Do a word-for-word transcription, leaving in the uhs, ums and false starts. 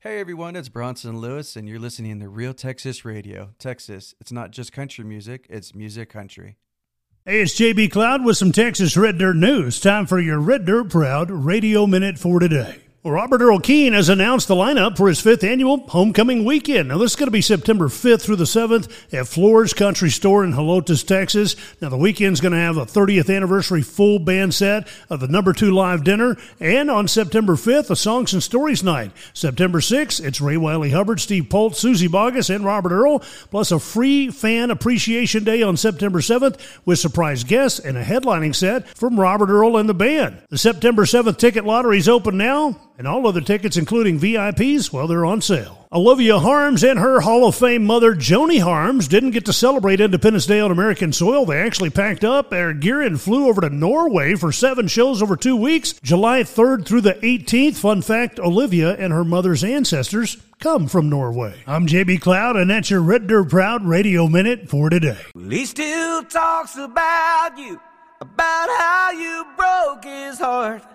Hey everyone, it's Bronson Lewis, and you're listening to Real Texas Radio. Texas, it's not just country music, it's music country. Hey, it's J B Cloud with some Texas Red Dirt news. Time for your Red Dirt Proud Radio Minute for today. Well, Robert Earl Keen has announced the lineup for his fifth annual Homecoming Weekend. Now, this is going to be September fifth through the seventh at Floor's Country Store in Helotes, Texas. Now, the weekend's going to have a thirtieth anniversary full band set of the number two live dinner. And on September fifth, a Songs and Stories night. September sixth, it's Ray Wiley Hubbard, Steve Poltz, Susie Boggess, and Robert Earl, plus a free fan appreciation day on September seventh with surprise guests and a headlining set from Robert Earl and the band. The September seventh ticket lottery is open now. And all other tickets, including V I Ps, well, they're on sale. Olivia Harms and her Hall of Fame mother, Joni Harms, didn't get to celebrate Independence Day on American soil. They actually packed up their gear and flew over to Norway for seven shows over two weeks, July third through the eighteenth. Fun fact, Olivia and her mother's ancestors come from Norway. I'm J B Cloud, and that's your Red Dirt Proud Radio Minute for today. Well, he still talks about you, about how you broke his heart.